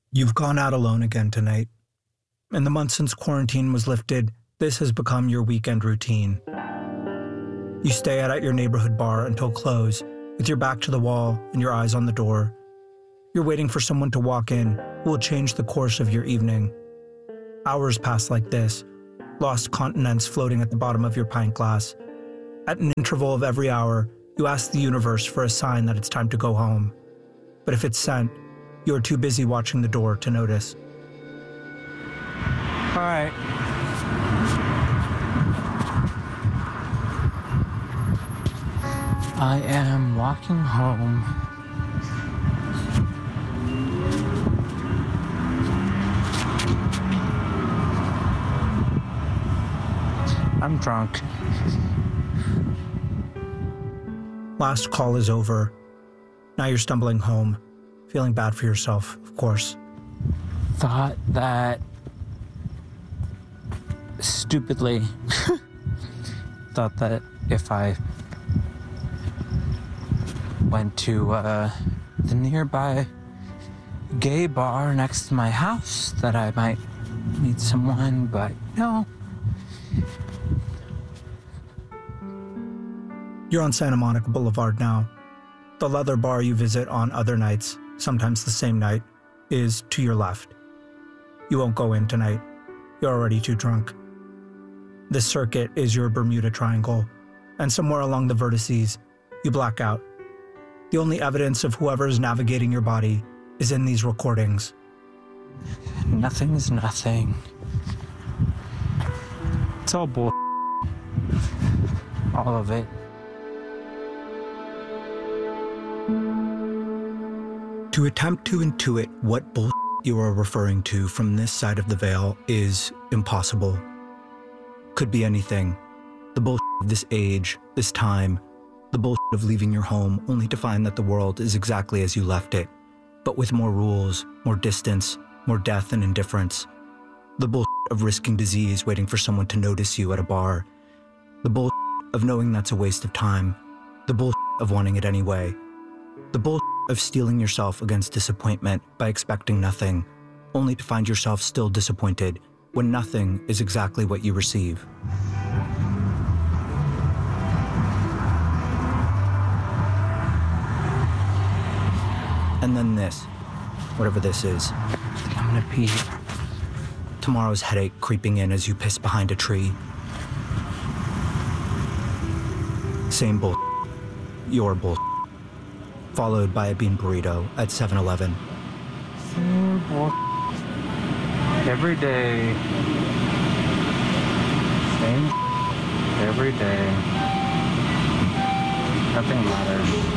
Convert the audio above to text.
You've gone out alone again tonight. In the months since quarantine was lifted, this has become your weekend routine. You stay out at your neighborhood bar until close, with your back to the wall and your eyes on the door. You're waiting for someone to walk in who will change the course of your evening. Hours pass like this, lost continents floating at the bottom of your pint glass. At an interval of every hour, you ask the universe for a sign that it's time to go home. But if it's sent, you are too busy watching the door to notice. All right. I am walking home. I'm drunk. Last call is over. Now you're stumbling home, feeling bad for yourself, of course. Stupidly thought that if I went to the nearby gay bar next to my house that I might meet someone, but no. You're on Santa Monica Boulevard now. The leather bar you visit on other nights, sometimes the same night, is to your left. You won't go in tonight. You're already too drunk. This circuit is your Bermuda Triangle, and somewhere along the vertices, you black out. The only evidence of whoever is navigating your body is in these recordings. Nothing is nothing. It's all bull. All of it. To attempt to intuit what bull you are referring to from this side of the veil is impossible. Could be anything. The bullshit of this age, this time, the bullshit of leaving your home only to find that the world is exactly as you left it, but with more rules, more distance, more death and indifference. The bullshit of risking disease waiting for someone to notice you at a bar. The bullshit of knowing that's a waste of time. The bullshit of wanting it anyway. The bullshit of steeling yourself against disappointment by expecting nothing, only to find yourself still disappointed when nothing is exactly what you receive. And then this, whatever this is. I think I'm gonna pee. Tomorrow's headache creeping in as you piss behind a tree. Same bull. Your bull. Followed by a bean burrito at 7-Eleven. Every day. Same every day. Nothing matters.